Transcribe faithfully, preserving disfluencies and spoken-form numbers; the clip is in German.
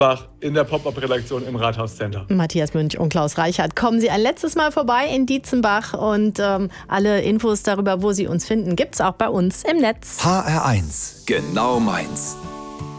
in der Pop-Up-Redaktion im Rathaus-Center. Matthias Münch und Klaus Reichert. Kommen Sie ein letztes Mal vorbei in Dietzenbach und ähm, alle Infos darüber, wo Sie uns finden, gibt's auch bei uns im Netz. H R eins, genau meins.